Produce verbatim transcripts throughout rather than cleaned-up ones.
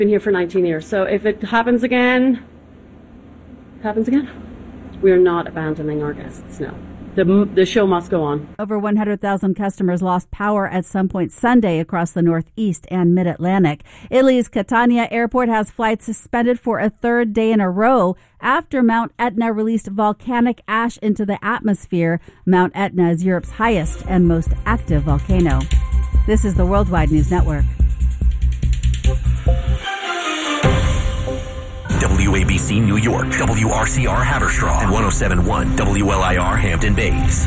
Been here for nineteen years. So if it happens again, happens again, we are not abandoning our guests, no. The, the show must go on. Over one hundred thousand customers lost power at some point Sunday across the Northeast and Mid-Atlantic. Italy's Catania Airport has flights suspended for a third day in a row after Mount Etna released volcanic ash into the atmosphere. Mount Etna is Europe's highest and most active volcano. This is the Worldwide News Network. W A B C New York, W R C R Haverstraw, and one oh seven point one W L I R Hampton Bays.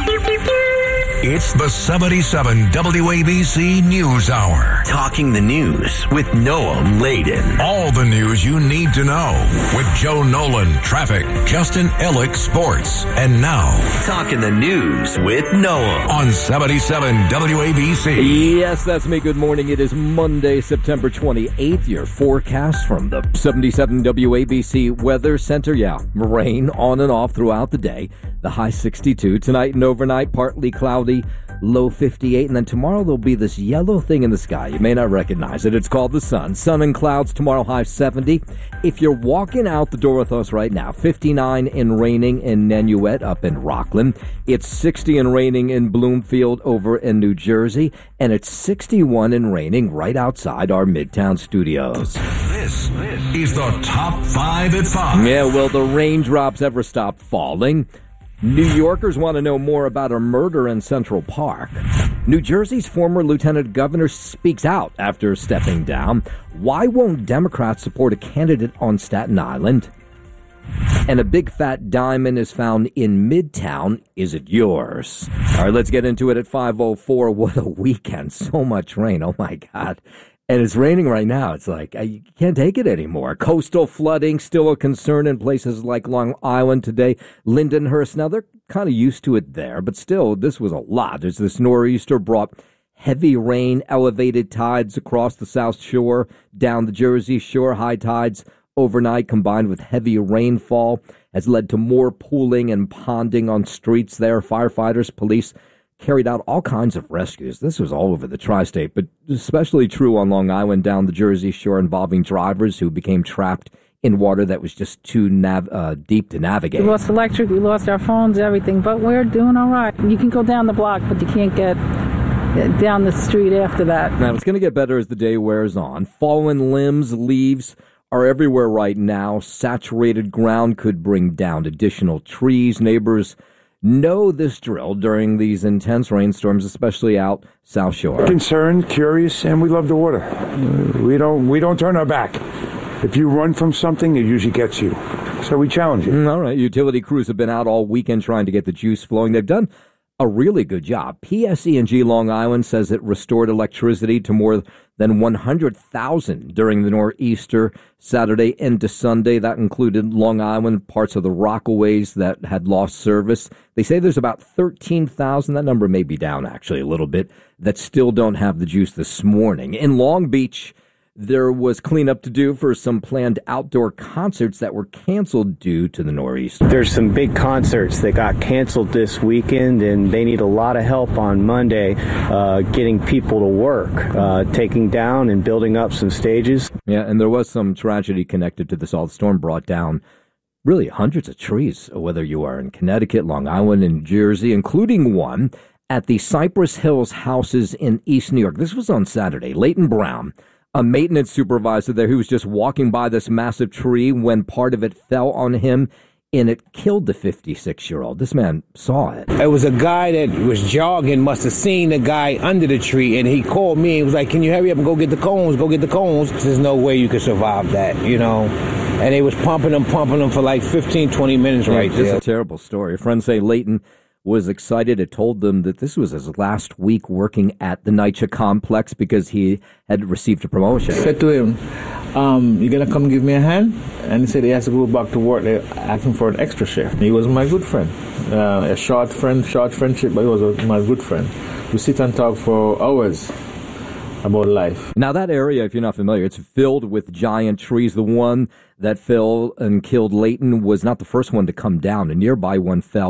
It's the seventy-seven W A B C News Hour. Talking the news with Noam Laden. All the news you need to know with Joe Nolan, traffic, Justin Ellick, sports. And now, Talking the news with Noam on seventy-seven W A B C. Yes, that's me. Good morning. It is Monday, September twenty-eighth. Your forecast from the seventy-seven W A B C Weather Center. Yeah, rain on and off throughout the day. The high sixty-two. Tonight and overnight, partly cloudy, low fifty-eight. And then tomorrow there'll be this yellow thing in the sky. You may not recognize it. It's called the sun. Sun and clouds tomorrow, high seventy. If you're walking out the door with us right now, fifty-nine and raining in Nanuet up in Rockland. It's sixty and raining in Bloomfield over in New Jersey. And it's sixty-one and raining right outside our Midtown studios. This is the Top five at five. Yeah, will the raindrops ever stop falling? New Yorkers want to know more about a murder in Central Park. New Jersey's former lieutenant governor speaks out after stepping down. Why won't Democrats support a candidate on Staten Island? And a big fat diamond is found in Midtown. Is it yours? All right, let's get into it at five oh four. What a weekend. So much rain. Oh, my God. And it's raining right now. It's like, you can't take it anymore. Coastal flooding still a concern in places like Long Island today. Lindenhurst, now they're kind of used to it there, but still, this was a lot. There's this nor'easter brought heavy rain, elevated tides across the South Shore, down the Jersey Shore. High tides overnight combined with heavy rainfall has led to more pooling and ponding on streets there. Firefighters, police carried out all kinds of rescues. This was all over the tri-state, but especially true on Long Island down the Jersey Shore, involving drivers who became trapped in water that was just too nav- uh, deep to navigate. We lost electric, we lost our phones, everything, but we're doing all right. You can go down the block, but you can't get down the street after that. Now, it's going to get better as the day wears on. Fallen limbs, leaves are everywhere right now. Saturated ground could bring down additional trees. Neighbors know this drill during these intense rainstorms, especially out South Shore. Concerned, curious, and we love the water. We don't we don't turn our back. If you run from something, it usually gets you. So we challenge it. All right. Utility crews have been out all weekend trying to get the juice flowing. They've done a really good job. P S E and G Long Island says it restored electricity to more than one hundred thousand during the nor'easter Saturday into Sunday. That included Long Island, parts of the Rockaways that had lost service. They say there's about thirteen thousand, that number may be down actually a little bit, that still don't have the juice this morning. In Long Beach, there was cleanup to do for some planned outdoor concerts that were canceled due to the nor'easter. There's some big concerts that got canceled this weekend, and they need a lot of help on Monday uh, getting people to work, uh, taking down and building up some stages. Yeah, and there was some tragedy connected to this. All the storm brought down really hundreds of trees, whether you are in Connecticut, Long Island, and Jersey, including one at the Cypress Hills houses in East New York. This was on Saturday. Leighton Brown, a maintenance supervisor there, who was just walking by this massive tree when part of it fell on him, and it killed the fifty-six-year-old. This man saw it. It was a guy that was jogging, must have seen the guy under the tree, and he called me and was like, can you hurry up and go get the cones, go get the cones. There's no way you could survive that, you know. And they was pumping them, pumping them for like fifteen, twenty minutes yeah, right there. It's a terrible story. Friends say Leighton was excited. It told them that this was his last week working at the NYCHA complex because he had received a promotion. I said to him, um, you going to come give me a hand? And he said he has to go back to work. They're asking for an extra shift. He was my good friend. Uh, a short friend, short friendship, but he was a, my good friend. We sit and talk for hours about life. Now, that area, if you're not familiar, it's filled with giant trees. The one that fell and killed Leighton was not the first one to come down. A nearby one fell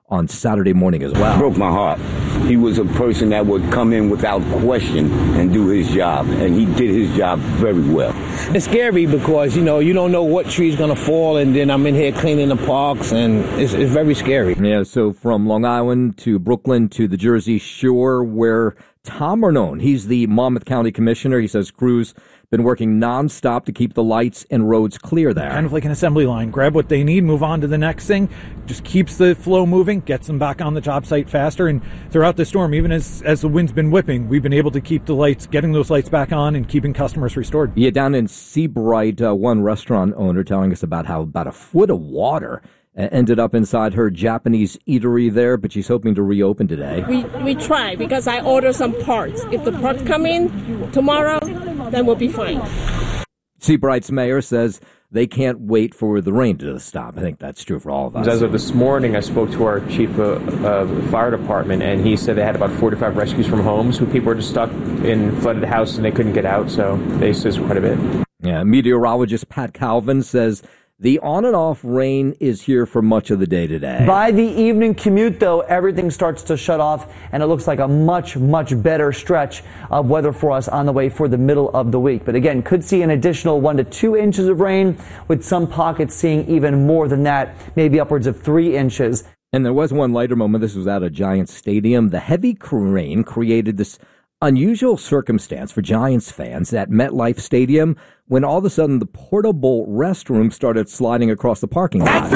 on Saturday morning as well. Broke my heart. He was a person that would come in without question and do his job, and he did his job very well. It's scary because, you know, you don't know what tree's going to fall, and then I'm in here cleaning the parks, and it's, it's very scary. Yeah, so from Long Island to Brooklyn to the Jersey Shore, where Tom Arnone, he's the Monmouth County Commissioner. He says crews been working nonstop to keep the lights and roads clear there. Kind of like an assembly line. Grab what they need, move on to the next thing. Just keeps the flow moving, gets them back on the job site faster. And throughout the storm, even as as the wind's been whipping, we've been able to keep the lights, getting those lights back on and keeping customers restored. Yeah, down in Seabright, uh, one restaurant owner telling us about how about a foot of water ended up inside her Japanese eatery there, but she's hoping to reopen today. We we try because I order some parts. If the parts come in tomorrow, then we'll be fine. Seabright's mayor says they can't wait for the rain to stop. I think that's true for all of us. As of this morning, I spoke to our chief of uh, fire department, and he said they had about forty-five rescues from homes who people were just stuck in flooded houses and they couldn't get out, so they assist quite a bit. Yeah, meteorologist Pat Calvin says the on and off rain is here for much of the day today. By the evening commute, though, everything starts to shut off, and it looks like a much, much better stretch of weather for us on the way for the middle of the week. But again, could see an additional one to two inches of rain, with some pockets seeing even more than that, maybe upwards of three inches. And there was one lighter moment. This was at a Giants stadium. The heavy rain created this unusual circumstance for Giants fans at MetLife Stadium when all of a sudden the portable restroom started sliding across the parking lot.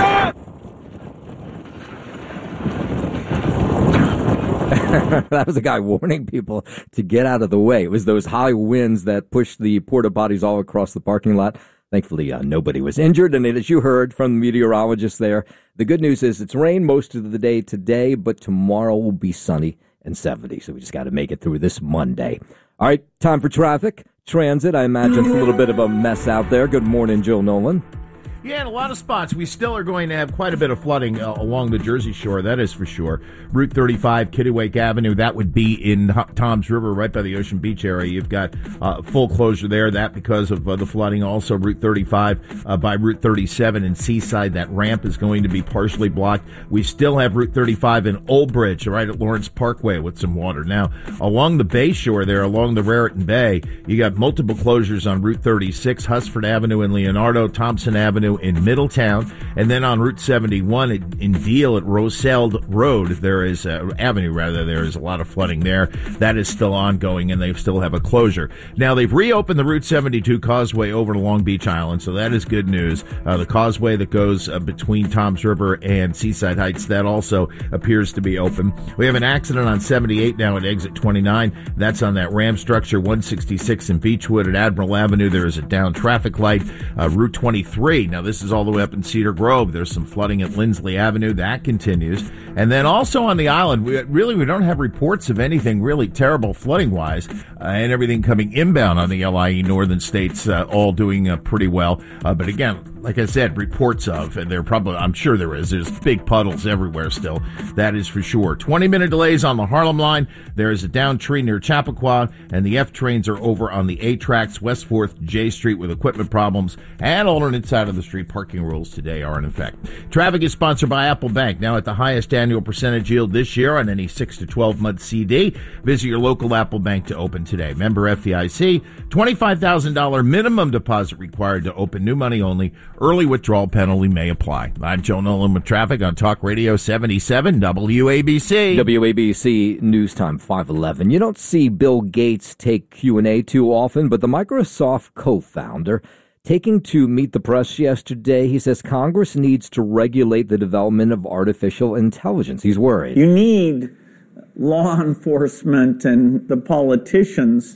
That was a guy warning people to get out of the way. It was those high winds that pushed the porta potties all across the parking lot. Thankfully, uh, nobody was injured. And as you heard from the meteorologist there, the good news is it's rained most of the day today, but tomorrow will be sunny and seventy. So we just got to make it through this Monday. All right, time for traffic. Transit, I imagine it's a little bit of a mess out there. Good morning, Joe Nolan. Yeah, in a lot of spots, we still are going to have quite a bit of flooding uh, along the Jersey Shore, that is for sure. Route thirty-five, Kittiwake Avenue, that would be in Toms River, right by the Ocean Beach area. You've got uh, full closure there, that because of uh, the flooding. Also, Route thirty-five uh, by Route thirty-seven in Seaside, that ramp is going to be partially blocked. We still have Route thirty-five in Old Bridge, right at Lawrence Parkway with some water. Now, along the Bay Shore there, along the Raritan Bay, you got multiple closures on Route thirty-six, Husford Avenue in Leonardo, Thompson Avenue in Middletown, and then on Route seventy-one in, in Deal at Roseld Road, there is uh, Avenue rather, there is a lot of flooding there. That is still ongoing, and they still have a closure. Now, they've reopened the Route seventy-two causeway over to Long Beach Island, so that is good news. Uh, the causeway that goes uh, between Toms River and Seaside Heights, that also appears to be open. We have an accident on seventy-eight now at exit twenty-nine. That's on that ram structure, one sixty-six in Beechwood at Admiral Avenue. There is a down traffic light. Uh, Route twenty-three, now this is all the way up in Cedar Grove. There's some flooding at Lindsley Avenue. That continues. And then also on the island, we really we don't have reports of anything really terrible flooding-wise, uh, and everything coming inbound on the L I E northern states uh, all doing uh, pretty well. Uh, but again, like I said, reports of, and there probably, I'm sure there is, there's big puddles everywhere still. That is for sure. twenty-minute delays on the Harlem line. There is a down tree near Chappaqua, and the F trains are over on the A tracks, West fourth J Street with equipment problems, and alternate side of the street parking rules today are in effect. Traffic is sponsored by Apple Bank, now at the highest annual percentage yield this year on any six to twelve month C D. Visit your local Apple Bank to open today. Member F D I C, twenty-five thousand dollars minimum deposit required to open, new money only. Early withdrawal penalty may apply. I'm Joe Nolan with traffic on Talk Radio seventy-seven W A B C. W A B C News Time five eleven. You don't see Bill Gates take Q and A too often, but the Microsoft co-founder taking to Meet the Press yesterday, he says Congress needs to regulate the development of artificial intelligence. He's worried. You need law enforcement and the politicians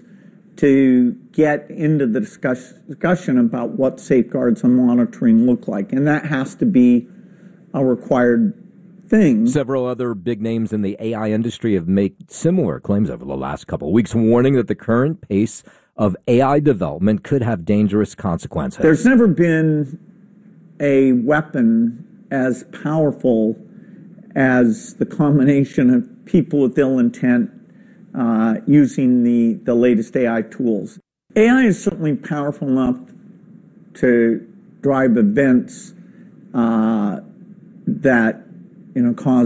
to get into the discuss, discussion about what safeguards and monitoring look like. And that has to be a required thing. Several other big names in the A I industry have made similar claims over the last couple of weeks, warning that the current pace of A I development could have dangerous consequences. There's never been a weapon as powerful as the combination of people with ill intent uh, using the, the latest A I tools. A I is certainly powerful enough to drive events uh, that, you know, cause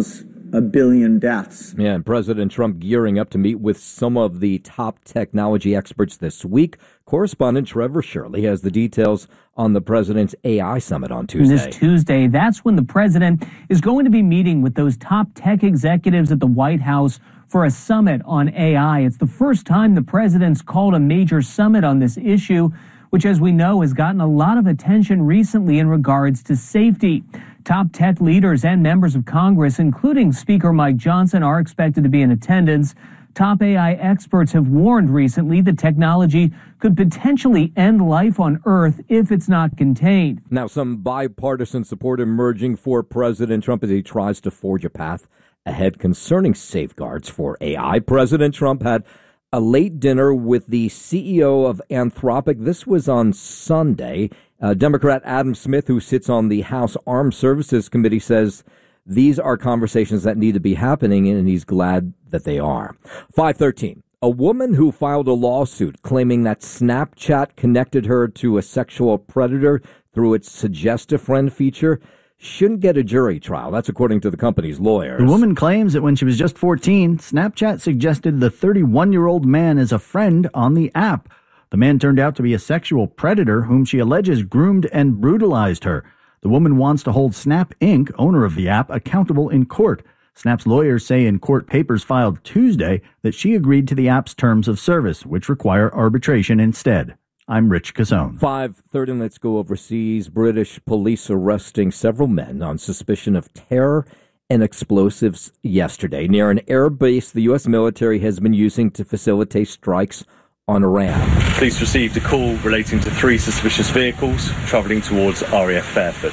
a billion deaths. Yeah, and President Trump gearing up to meet with some of the top technology experts this week. Correspondent Trevor Shirley has the details on the president's A I summit on Tuesday. This Tuesday, that's when the president is going to be meeting with those top tech executives at the White House for a summit on A I. It's the first time the president's called a major summit on this issue, which, as we know, has gotten a lot of attention recently in regards to safety. Top tech leaders and members of Congress, including Speaker Mike Johnson, are expected to be in attendance. Top A I experts have warned recently that technology could potentially end life on Earth if it's not contained. Now, some bipartisan support emerging for President Trump as he tries to forge a path ahead concerning safeguards for A I. President Trump had a late dinner with the C E O of Anthropic. This was on Sunday. Uh, Democrat Adam Smith, who sits on the House Armed Services Committee, says these are conversations that need to be happening, and he's glad that they are. five thirteen. A woman who filed a lawsuit claiming that Snapchat connected her to a sexual predator through its Suggest a Friend feature shouldn't get a jury trial. That's according to the company's lawyers. The woman claims that when she was just fourteen, Snapchat suggested the thirty-one-year-old man as a friend on the app. The man turned out to be a sexual predator whom she alleges groomed and brutalized her. The woman wants to hold Snap Incorporated, owner of the app, accountable in court. Snap's lawyers say in court papers filed Tuesday that she agreed to the app's terms of service, which require arbitration instead. I'm Rich Cassone. five thirty, let's go overseas. British police arresting several men on suspicion of terror and explosives yesterday near an air base the U S military has been using to facilitate strikes on Iran. Police received a call relating to three suspicious vehicles travelling towards R A F Fairford.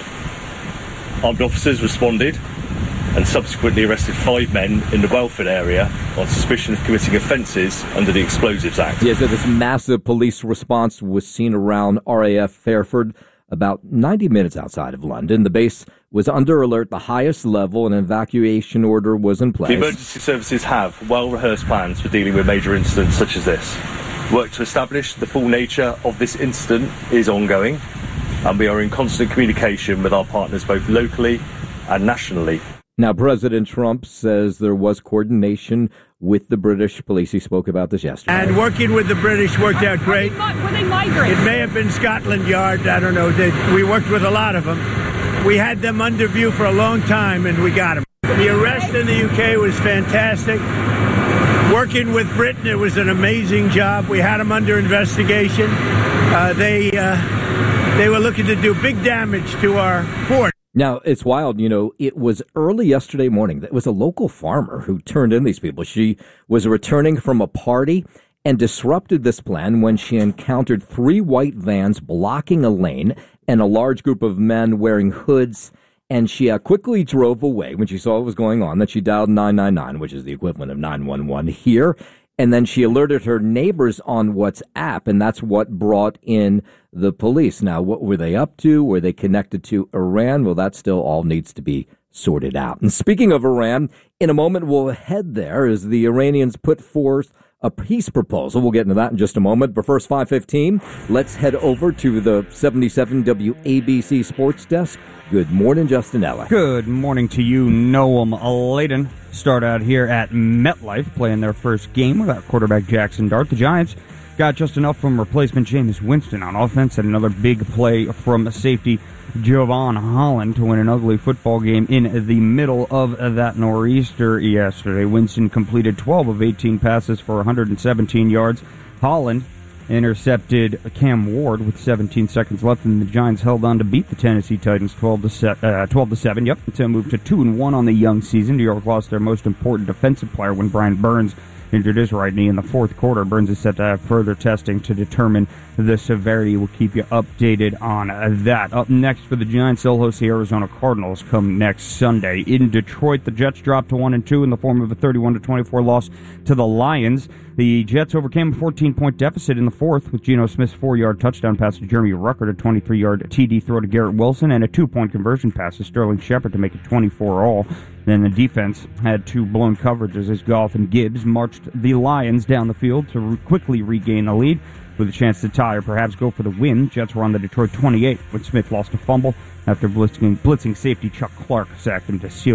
Armed officers responded and subsequently arrested five men in the Welford area on suspicion of committing offences under the Explosives Act. Yeah, so this massive police response was seen around R A F Fairford, about ninety minutes outside of London. The base was under alert, the highest level, and an evacuation order was in place. The emergency services have well-rehearsed plans for dealing with major incidents such as this. Work to establish the full nature of this incident is ongoing, and we are in constant communication with our partners both locally and nationally. Now, President Trump says there was coordination with the British police. He spoke about this yesterday. And working with the British worked out great. Were they migrants? It may have been Scotland Yard. I don't know. We worked with a lot of them. We had them under view for a long time, and we got them. The arrest in the U K was fantastic. Working with Britain, it was an amazing job. We had them under investigation. Uh, they uh, they were looking to do big damage to our port. Now, it's wild, you know, it was early yesterday morning. It was a local farmer who turned in these people. She was returning from a party and disrupted this plan when she encountered three white vans blocking a lane and a large group of men wearing hoods. And she uh, quickly drove away when she saw what was going on. Then she dialed nine nine nine, which is the equivalent of nine one one here. And then she alerted her neighbors on WhatsApp, and that's what brought in the police. Now, what were they up to? Were they connected to Iran? Well, that still all needs to be sorted out. And speaking of Iran, in a moment we'll head there as the Iranians put forth a peace proposal. We'll get into that in just a moment. But first, five fifteen, let's head over to the seventy-seven W A B C Sports Desk. Good morning, Justin Ella. Good morning to you, Noam Layden. Start out here at MetLife, playing their first game without quarterback Jackson Dart. The Giants got just enough from replacement Jameis Winston on offense and another big play from safety Jevon Holland to win an ugly football game in the middle of that nor'easter yesterday. Winston completed twelve of eighteen passes for one hundred seventeen yards. Holland intercepted Cam Ward with seventeen seconds left, and the Giants held on to beat the Tennessee Titans twelve to seven. Yep, to move to two and one on the young season. New York lost their most important defensive player when Brian Burns injured his right knee in the fourth quarter. Burns is set to have further testing to determine the severity. We'll keep you updated on that. Up next for the Giants, they'll host the Arizona Cardinals come next Sunday. In Detroit, the Jets dropped to one and two in the form of a thirty-one to twenty-four loss to the Lions. The Jets overcame a fourteen-point deficit in the fourth with Geno Smith's four-yard touchdown pass to Jeremy Ruckert, a twenty-three-yard T D throw to Garrett Wilson, and a two-point conversion pass to Sterling Shepard to make it twenty-four all. Then the defense had two blown coverages as Goff and Gibbs marched the Lions down the field to re- quickly regain the lead with a chance to tie or perhaps go for the win. Jets were on the Detroit twenty-eight when Smith lost a fumble after blitzing, blitzing safety Chuck Clark sacked him to seal it.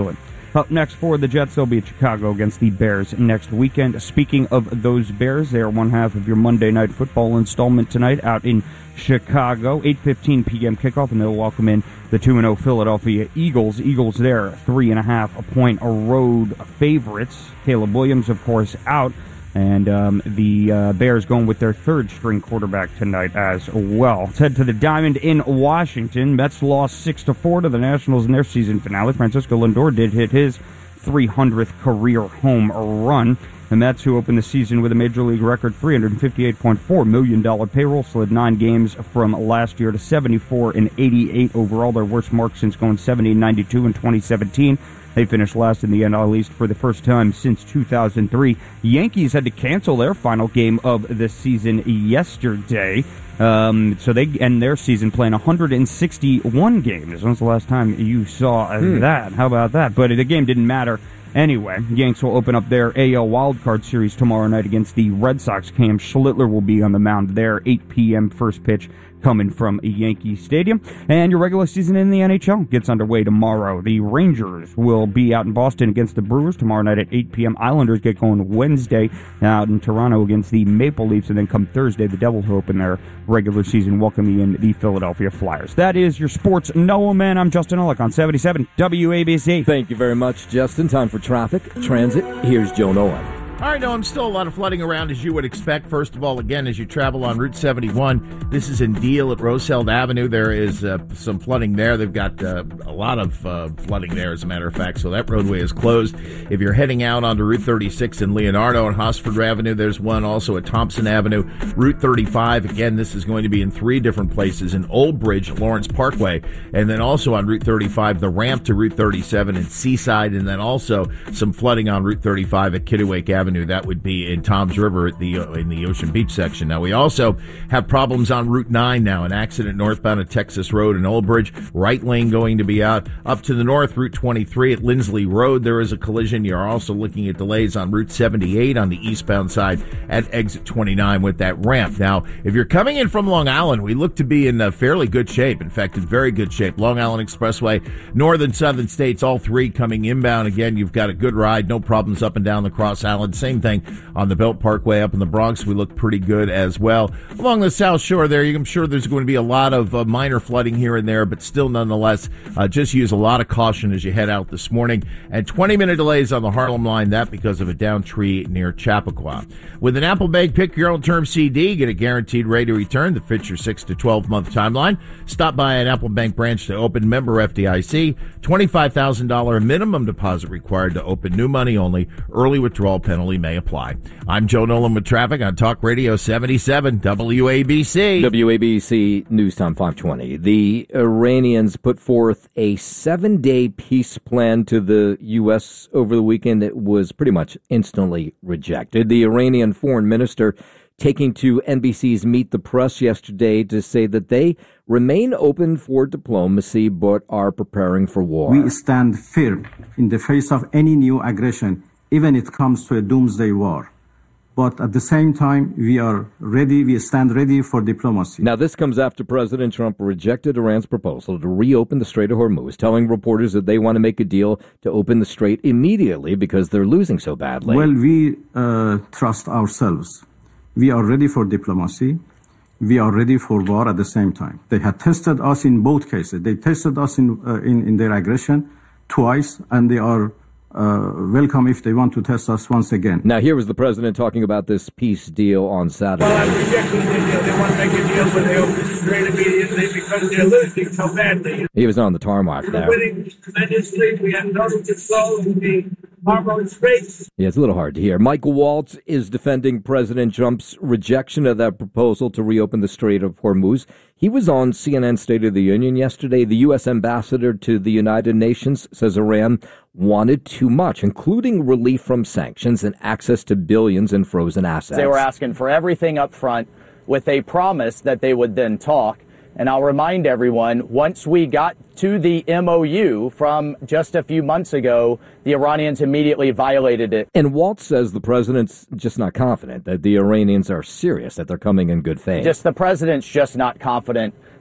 Up next for the Jets, they'll be at Chicago against the Bears next weekend. Speaking of those Bears, they are one half of your Monday Night Football installment tonight out in Chicago. eight fifteen p.m. kickoff, and they'll welcome in the two and oh Philadelphia Eagles. Eagles there, three and a half a point road favorites. Caleb Williams, of course, out. And um, the uh, Bears going with their third-string quarterback tonight as well. Let's head to the Diamond in Washington. Mets lost six to four to the Nationals in their season finale. Francisco Lindor did hit his three hundredth career home run. The Mets, who opened the season with a Major League record three hundred fifty-eight point four million dollars payroll, slid nine games from last year to seventy-four and eighty-eight overall, their worst mark since going seventy and ninety-two in twenty seventeen. They finished last in the N L East for the first time since two thousand three. Yankees had to cancel their final game of the season yesterday. Um, so they end their season playing one hundred sixty-one games. When's the last time you saw Hmm. that? How about that? But the game didn't matter. Anyway, Yanks will open up their A L wildcard series tomorrow night against the Red Sox. Cam Schlittler will be on the mound there, eight p.m. first pitch coming from Yankee Stadium. And your regular season in the N H L gets underway tomorrow. The Rangers will be out in Boston against the Brewers tomorrow night at eight p.m. Islanders get going Wednesday out in Toronto against the Maple Leafs. And then come Thursday, the Devils will open their regular season welcoming in the Philadelphia Flyers. That is your Sports Noah Man. I'm Justin Ullick on seventy-seven W A B C. Thank you very much, Justin. Time for traffic, transit. Here's Joe Nolan. All right, no, I'm still a lot of flooding around, as you would expect. First of all, again, as you travel on Route seventy-one, this is in Deal at Roseheld Avenue. There is uh, some flooding there. They've got uh, a lot of uh, flooding there, as a matter of fact, so that roadway is closed. If you're heading out onto Route thirty-six in Leonardo and Hosford Avenue, there's one also at Thompson Avenue. Route thirty-five, again, this is going to be in three different places, in Old Bridge, Lawrence Parkway, and then also on Route thirty-five, the ramp to Route thirty-seven in Seaside, and then also some flooding on Route thirty-five at Kittiwake Avenue. That would be in Toms River at the uh, in the Ocean Beach section. Now, we also have problems on Route nine now. An accident northbound at Texas Road in Old Bridge. Right lane going to be out. Up to the north, Route twenty-three at Lindsley Road, there is a collision. You're also looking at delays on Route seventy-eight on the eastbound side at exit twenty-nine with that ramp. Now, if you're coming in from Long Island, we look to be in uh, fairly good shape. In fact, in very good shape. Long Island Expressway, northern, southern states, all three coming inbound. Again, you've got a good ride. No problems up and down the Cross Island. Same thing on the Belt Parkway up in the Bronx. We look pretty good as well. Along the South Shore there, I'm sure there's going to be a lot of uh, minor flooding here and there, but still nonetheless, uh, just use a lot of caution as you head out this morning. And twenty-minute delays on the Harlem line, that because of a downed tree near Chappaqua. With an Apple Bank Pick Your Own Term C D, get a guaranteed rate of return that fits your six to twelve month timeline. Stop by an Apple Bank branch to open, member F D I C. twenty-five thousand dollars minimum deposit required to open, new money only. Early withdrawal penalty may apply. I'm Joe Nolan with traffic on Talk Radio seventy-seven W A B C. W A B C News Time five twenty. The Iranians put forth a seven-day peace plan to the U S over the weekend that was pretty much instantly rejected. The Iranian foreign minister taking to N B C's Meet the Press yesterday to say that they remain open for diplomacy but are preparing for war. We stand firm in the face of any new aggression, even if it comes to a doomsday war. But at the same time, we are ready, we stand ready for diplomacy. Now, this comes after President Trump rejected Iran's proposal to reopen the Strait of Hormuz, telling reporters that they want to make a deal to open the strait immediately because they're losing so badly. Well, we uh, trust ourselves. We are ready for diplomacy. We are ready for war at the same time. They had tested us in both cases. They tested us in, uh, in, in their aggression twice, and they are Uh, welcome if they want to test us once again. Now, here was the president talking about this peace deal on Saturday. Well, I'm rejecting the deal. They want to make a deal when they open the strait immediately because they're losing so badly. He was on the tarmac We're there. winning tremendously. We have nothing to slow in the Hormuz Straits. Yeah, it's a little hard to hear. Michael Waltz is defending President Trump's rejection of that proposal to reopen the Strait of Hormuz. He was on C N N State of the Union yesterday. The U S ambassador to the United Nations says Iran wanted too much, including relief from sanctions and access to billions in frozen assets. They were asking for everything up front with a promise that they would then talk. And I'll remind everyone, once we got to the M O U from just a few months ago, the Iranians immediately violated it. And Waltz says the president's just not confident that the Iranians are serious, that they're coming in good faith. Just the president's just not confident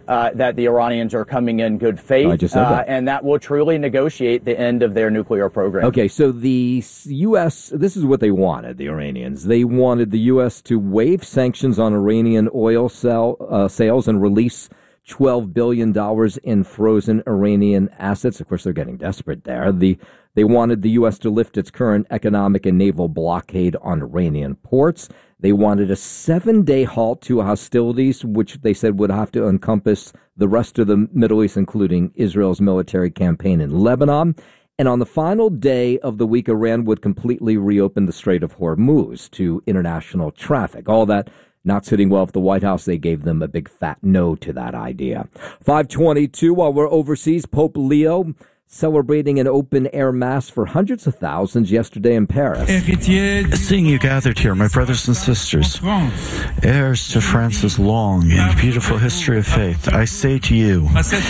uh, that the Iranians are coming in good faith, I just said uh, that. and that will truly negotiate the end of their nuclear program. Okay, so the U S, this is what they wanted, the Iranians. They wanted the U S to waive sanctions on Iranian oil sell, uh, sales and release twelve billion dollars in frozen Iranian assets. Of course, they're getting desperate there. The They wanted the U S to lift its current economic and naval blockade on Iranian ports. They wanted a seven-day halt to hostilities, which they said would have to encompass the rest of the Middle East, including Israel's military campaign in Lebanon. And on the final day of the week, Iran would completely reopen the Strait of Hormuz to international traffic. All that not sitting well with the White House. They gave them a big fat no to that idea. five twenty-two, while we're overseas, Pope Leo celebrating an open-air mass for hundreds of thousands yesterday in Paris. Seeing you gathered here, my brothers and sisters, heirs to France's long and beautiful history of faith, I say to you,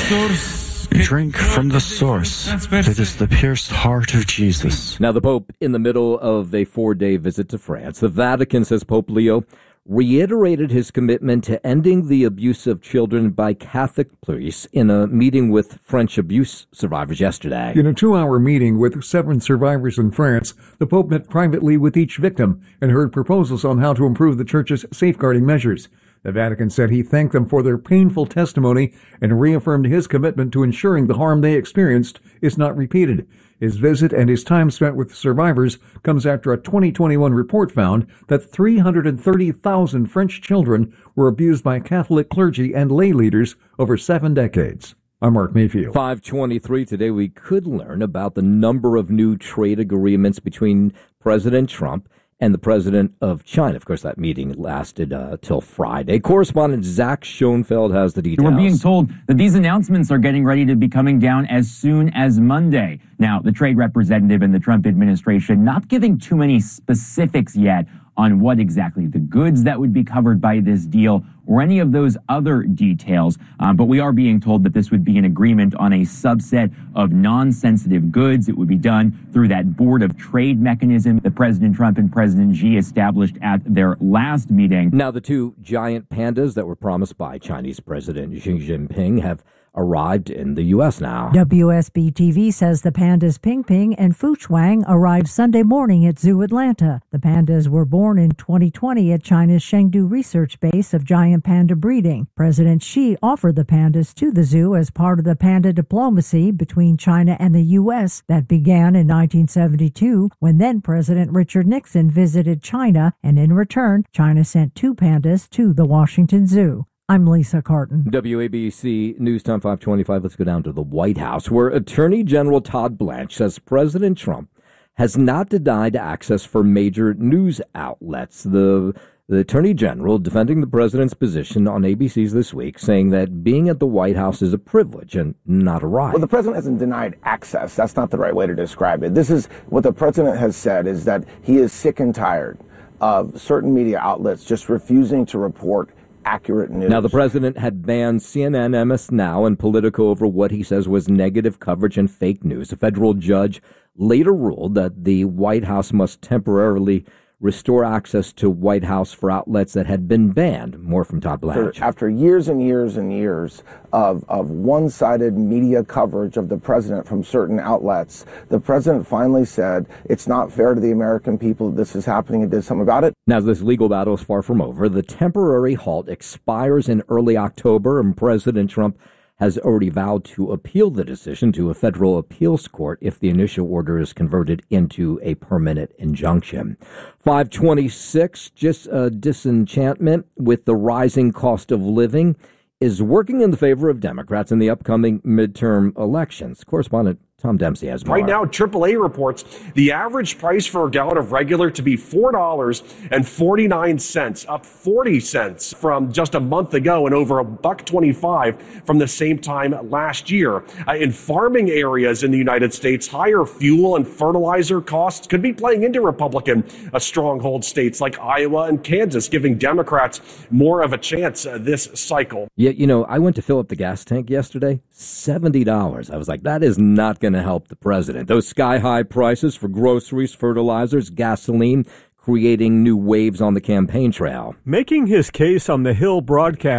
drink from the source that is the pierced heart of Jesus. Now, the Pope in the middle of a four-day visit to France. The Vatican says Pope Leo reiterated his commitment to ending the abuse of children by Catholic priests in a meeting with French abuse survivors yesterday. In a two-hour meeting with seven survivors in France, the Pope met privately with each victim and heard proposals on how to improve the Church's safeguarding measures. The Vatican said he thanked them for their painful testimony and reaffirmed his commitment to ensuring the harm they experienced is not repeated. His visit and his time spent with survivors comes after a twenty twenty-one report found that three hundred thirty thousand French children were abused by Catholic clergy and lay leaders over seven decades. I'm Mark Mayfield. five twenty-three, today we could learn about the number of new trade agreements between President Trump and the president of China. Of course, that meeting lasted uh, till Friday. Correspondent Zach Schoenfeld has the details. We're being told that these announcements are getting ready to be coming down as soon as Monday. Now, the trade representative in the Trump administration not giving too many specifics yet on what exactly the goods that would be covered by this deal or any of those other details. Um, but we are being told that this would be an agreement on a subset of non-sensitive goods. It would be done through that Board of Trade mechanism that President Trump and President Xi established at their last meeting. Now, the two giant pandas that were promised by Chinese President Xi Jinping have arrived in the U S now. W S B T V says the pandas Ping Ping and Fu Chuang arrived Sunday morning at Zoo Atlanta. The pandas were born in twenty twenty at China's Chengdu research base of giant panda breeding. President Xi offered the pandas to the zoo as part of the panda diplomacy between China and the U S that began in nineteen seventy-two when then President Richard Nixon visited China, and in return, China sent two pandas to the Washington Zoo. I'm Lisa Carton. W A B C News Time five twenty-five. Let's go down to the White House, where Attorney General Todd Blanche says President Trump has not denied access for major news outlets. The, the Attorney General defending the president's position on A B C's This Week, saying that being at the White House is a privilege and not a right. Well, the president hasn't denied access. That's not the right way to describe it. This is what the president has said, is that he is sick and tired of certain media outlets just refusing to report accurate news. Now, the president had banned C N N, M S Now, and Politico over what he says was negative coverage and fake news. A federal judge later ruled that the White House must temporarily restore access to White House for outlets that had been banned. More from Todd Blanche. After, after years and years and years of, of one-sided media coverage of the president from certain outlets, the president finally said it's not fair to the American people that this is happening and did something about it. Now, this legal battle is far from over. The temporary halt expires in early October, and President Trump has already vowed to appeal the decision to a federal appeals court if the initial order is converted into a permanent injunction. five twenty-six, just a disenchantment with the rising cost of living is working in the favor of Democrats in the upcoming midterm elections. Correspondent Tom Dempsey has more. Right now, triple A reports the average price for a gallon of regular to be four dollars and forty-nine cents, up forty cents from just a month ago and over a buck twenty-five from the same time last year. Uh, in farming areas in the United States, higher fuel and fertilizer costs could be playing into Republican uh, stronghold states like Iowa and Kansas, giving Democrats more of a chance uh, this cycle. Yeah, you know, I went to fill up the gas tank yesterday, seventy dollars. I was like, that is not going to help the president. Those sky-high prices for groceries, fertilizers, gasoline, creating new waves on the campaign trail. Making his case on the Hill broadcast,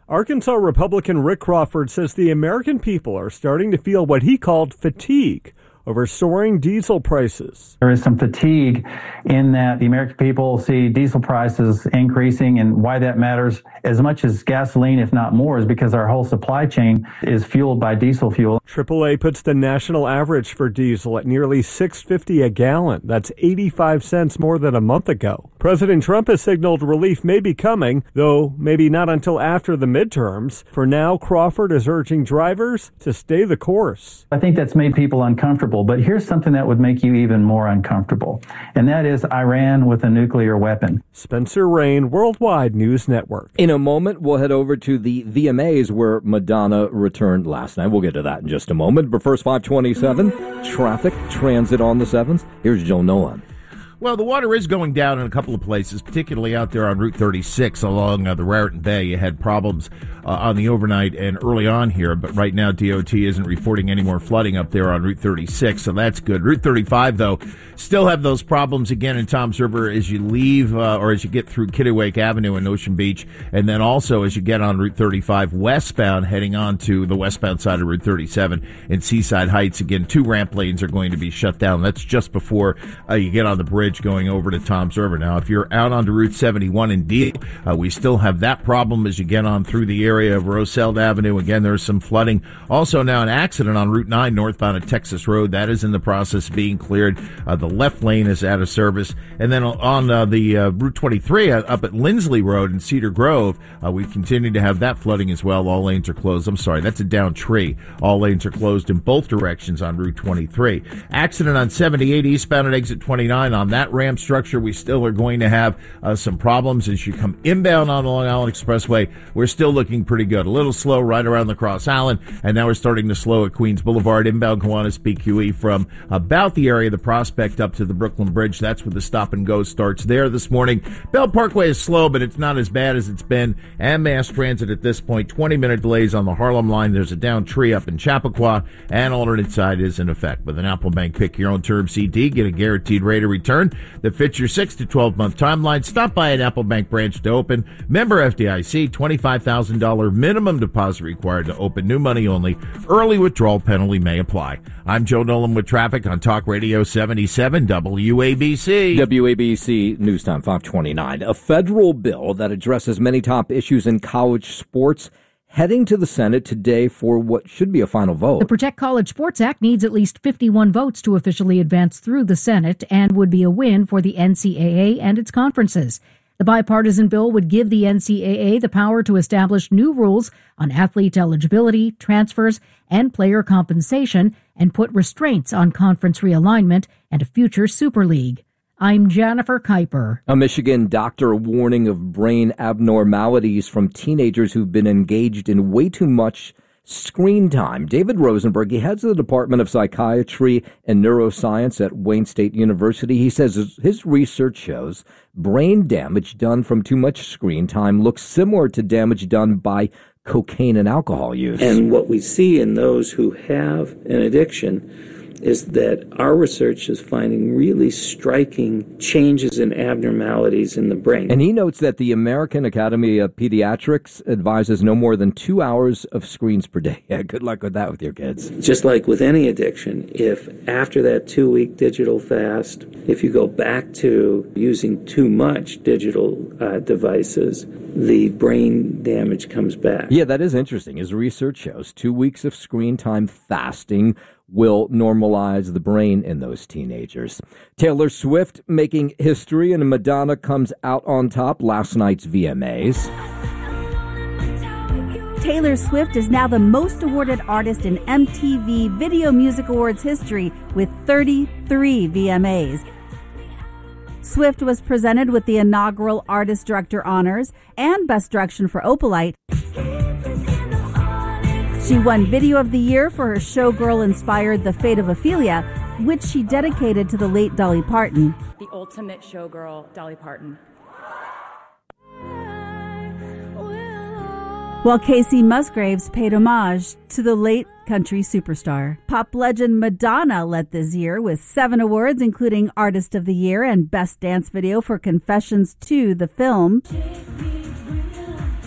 Arkansas Republican Rick Crawford says the American people are starting to feel what he called fatigue over soaring diesel prices. There is some fatigue in that the American people see diesel prices increasing, and why that matters as much as gasoline, if not more, is because our whole supply chain is fueled by diesel fuel. triple A puts the national average for diesel at nearly six dollars and fifty cents a gallon. That's eighty-five cents more than a month ago. President Trump has signaled relief may be coming, though maybe not until after the midterms. For now, Crawford is urging drivers to stay the course. I think that's made people uncomfortable. But here's something that would make you even more uncomfortable, and that is Iran with a nuclear weapon. Spencer Rain, Worldwide News Network. In a moment, we'll head over to the V M As where Madonna returned last night. We'll get to that in just a moment. But first, five twenty-seven, traffic, transit on the sevens. Here's Joe Nolan. Well, the water is going down in a couple of places, particularly out there on Route thirty-six along uh, the Raritan Bay. You had problems uh, on the overnight and early on here, but right now D O T isn't reporting any more flooding up there on Route thirty-six, so that's good. Route thirty-five, though, still have those problems again in Toms River as you leave uh, or as you get through Kittiwake Avenue in Ocean Beach, and then also as you get on Route thirty-five westbound, heading on to the westbound side of Route thirty-seven in Seaside Heights. Again, two ramp lanes are going to be shut down. That's just before uh, you get on the bridge going over to Toms River. Now, if you're out onto Route seventy-one in Deal, uh, we still have that problem as you get on through the area of Roselle Avenue. Again, there's some flooding. Also now an accident on Route nine northbound at Texas Road. That is in the process of being cleared. Uh, the left lane is out of service. And then on uh, the uh, Route twenty-three uh, up at Lindsley Road in Cedar Grove, uh, we continue to have that flooding as well. All lanes are closed. I'm sorry, that's a down tree. All lanes are closed in both directions on Route twenty-three. Accident on seventy-eight eastbound at exit twenty-nine on that ramp structure. We still are going to have uh, some problems as you come inbound on the Long Island Expressway. We're still looking pretty good. A little slow right around the Cross Island, and now we're starting to slow at Queens Boulevard, inbound Kiwanis P Q E from about the area of the Prospect up to the Brooklyn Bridge. That's where the stop and go starts there this morning. Bell Parkway is slow, but it's not as bad as it's been. And mass transit at this point, twenty minute delays on the Harlem line. There's a down tree up in Chappaqua, and alternate side is in effect. With an Apple Bank Pick Your Own Term C D, get a guaranteed rate of return that fits your six to twelve month timeline. Stop by an Apple Bank branch to open. Member F D I C, twenty-five thousand dollars minimum deposit required to open. New money only. Early withdrawal penalty may apply. I'm Joe Nolan with traffic on Talk Radio seventy-seven W A B C. W A B C News Time five twenty-nine. A federal bill that addresses many top issues in college sports heading to the Senate today for what should be a final vote. The Protect College Sports Act needs at least fifty-one votes to officially advance through the Senate and would be a win for the N C double A and its conferences. The bipartisan bill would give the N C double A the power to establish new rules on athlete eligibility, transfers, and player compensation, and put restraints on conference realignment and a future Super League. I'm Jennifer Kuiper. A Michigan doctor warning of brain abnormalities from teenagers who've been engaged in way too much screen time. David Rosenberg, he heads the Department of Psychiatry and Neuroscience at Wayne State University. He says his research shows brain damage done from too much screen time looks similar to damage done by cocaine and alcohol use. And what we see in those who have an addiction is that our research is finding really striking changes and abnormalities in the brain. And he notes that the American Academy of Pediatrics advises no more than two hours of screens per day. Yeah, good luck with that with your kids. Just like with any addiction, if after that two-week digital fast, if you go back to using too much digital uh, devices, the brain damage comes back. Yeah, that is interesting. His research shows two weeks of screen time fasting will normalize the brain in those teenagers. Taylor Swift making history, and Madonna comes out on top last night's V M As. Taylor Swift is now the most awarded artist in M T V Video Music Awards history with thirty-three V M As. Swift was presented with the inaugural Artist Director Honors and Best Direction for Opalite. She won Video of the Year for her showgirl-inspired The Fate of Ophelia, which she dedicated to the late Dolly Parton. The ultimate showgirl, Dolly Parton. While Casey Musgraves paid homage to the late country superstar. Pop legend Madonna led this year with seven awards, including Artist of the Year and Best Dance Video for Confessions two, the film.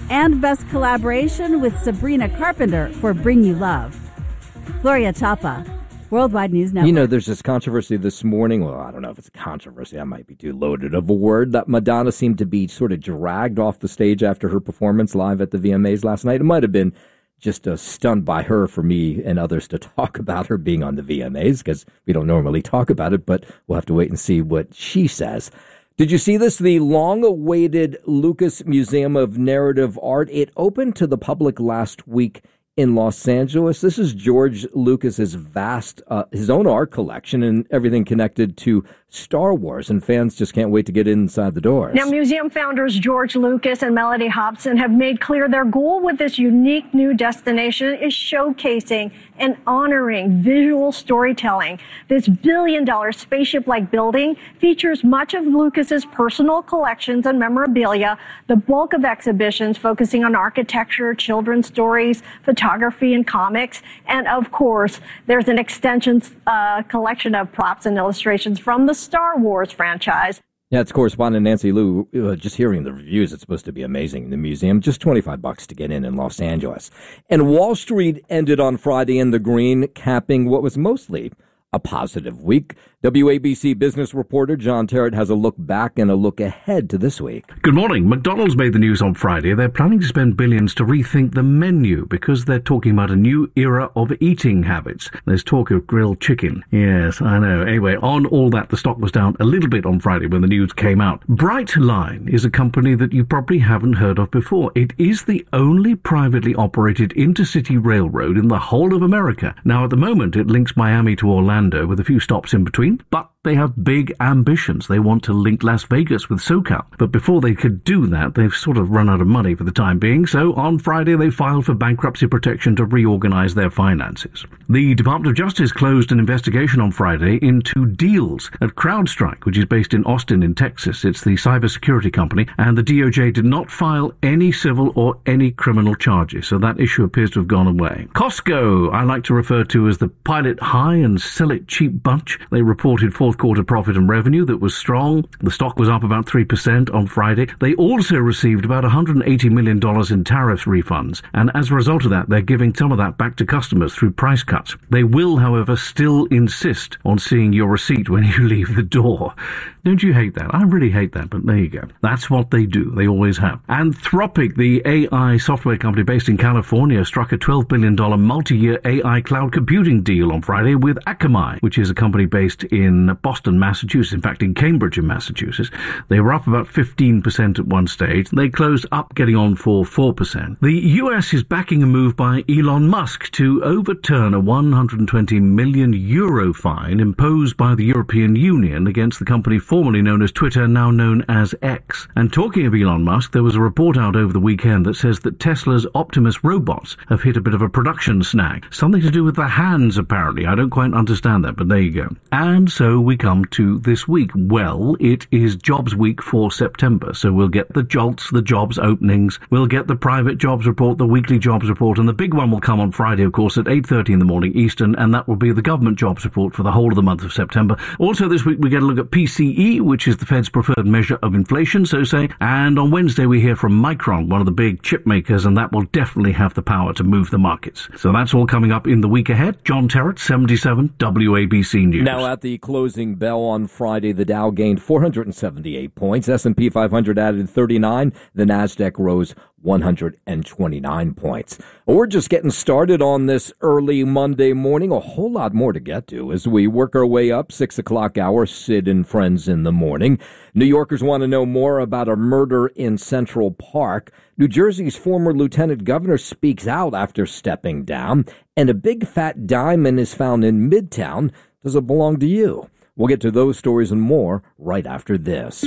and Best Collaboration with Sabrina Carpenter for Bring You Love. Gloria Chapa, Worldwide News Network. You know, there's this controversy this morning. Well, I don't know if it's a controversy. That might be too loaded of a word. That Madonna seemed to be sort of dragged off the stage after her performance live at the V M As last night. It might have been just a stunt by her for me and others to talk about her being on the V M As, because we don't normally talk about it, but we'll have to wait and see what she says. Did you see this? The long-awaited Lucas Museum of Narrative Art. It opened to the public last week in Los Angeles. This is George Lucas's vast, uh, his own art collection and everything connected to Star Wars, and fans just can't wait to get inside the doors. Now, museum founders George Lucas and Melody Hobson have made clear their goal with this unique new destination is showcasing and honoring visual storytelling. This billion-dollar spaceship-like building features much of Lucas's personal collections and memorabilia, the bulk of exhibitions focusing on architecture, children's stories, photography, and comics, and of course, there's an extension uh, collection of props and illustrations from the Star Wars franchise. Yeah, it's correspondent Nancy Liu. Uh, just hearing the reviews, it's supposed to be amazing in the museum. Just twenty-five bucks to get in in Los Angeles. And Wall Street ended on Friday in the green, capping what was mostly a positive week. W A B C business reporter John Terrett has a look back and a look ahead to this week. Good morning. McDonald's made the news on Friday. They're planning to spend billions to rethink the menu because they're talking about a new era of eating habits. There's talk of grilled chicken. Yes, I know. Anyway, on all that, the stock was down a little bit on Friday when the news came out. Brightline is a company that you probably haven't heard of before. It is the only privately operated intercity railroad in the whole of America. Now, at the moment, it links Miami to Orlando with a few stops in between, but they have big ambitions. They want to link Las Vegas with SoCal. But before they could do that, they've sort of run out of money for the time being. So on Friday, they filed for bankruptcy protection to reorganize their finances. The Department of Justice closed an investigation on Friday into deals at CrowdStrike, which is based in Austin in Texas. It's the cybersecurity company, and the D O J did not file any civil or any criminal charges. So that issue appears to have gone away. Costco, I like to refer to as the pilot high and sell it cheap bunch. They reported fourth quarter profit and revenue that was strong. The stock was up about three percent on Friday. They also received about one hundred eighty million dollars in tariff refunds, and as a result of that, they're giving some of that back to customers through price cuts. They will, however, still insist on seeing your receipt when you leave the door. Don't you hate that? I really hate that, but there you go. That's what they do. They always have. Anthropic, the A I software company based in California, struck a twelve billion dollars multi-year A I cloud computing deal on Friday with Akamai, which is a company based in Boston, Massachusetts, in fact in Cambridge in Massachusetts. They were up about fifteen percent at one stage. They closed up getting on for four percent. The U S is backing a move by Elon Musk to overturn a one hundred twenty million euro fine imposed by the European Union against the company formerly known as Twitter, now known as X. And talking of Elon Musk, there was a report out over the weekend that says that Tesla's Optimus robots have hit a bit of a production snag. Something to do with the hands, apparently. I don't quite understand that, but there you go. And so we come to this week. Well, it is jobs week for September, so we'll get the JOLTS, the jobs openings, we'll get the private jobs report, the weekly jobs report, and the big one will come on Friday, of course, at eight thirty in the morning Eastern, and that will be the government jobs report for the whole of the month of September. Also this week we get a look at P C E, which is the Fed's preferred measure of inflation, so say, and on Wednesday we hear from Micron, one of the big chip makers, and that will definitely have the power to move the markets. So that's all coming up in the week ahead. John Terrett, seventy-seven W A B C News. Now at the closing bell on Friday, the Dow gained four hundred seventy-eight points, S and P five hundred added thirty-nine, the Nasdaq rose one hundred twenty-nine points. We're just getting started on this early Monday morning. A whole lot more to get to as we work our way up. Six o'clock hour, Sid and Friends in the morning. New Yorkers want to know more about a murder in Central Park. New Jersey's former lieutenant governor speaks out after stepping down. And a big fat diamond is found in Midtown. Does it belong to you? We'll get to those stories and more right after this.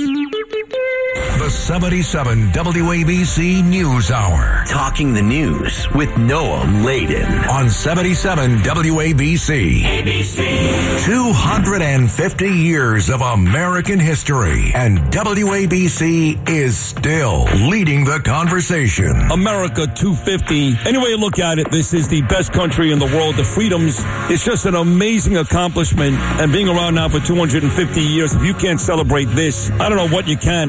The seventy-seven W A B C News Hour. Talking the news with Noam Laden. On seventy-seven W A B C. A B C. two hundred fifty years of American history. And W A B C is still leading the conversation. America two fifty. Any way you look at it, this is the best country in the world. The freedoms, it's just an amazing accomplishment. And being around now for two hundred fifty years, if you can't celebrate this, I don't know what you can. And I am